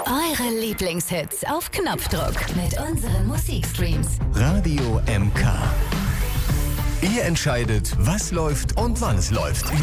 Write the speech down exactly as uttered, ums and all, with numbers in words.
Eure Lieblingshits auf Knopfdruck mit unseren Musikstreams. Radio M K. Ihr entscheidet, was läuft und wann es läuft.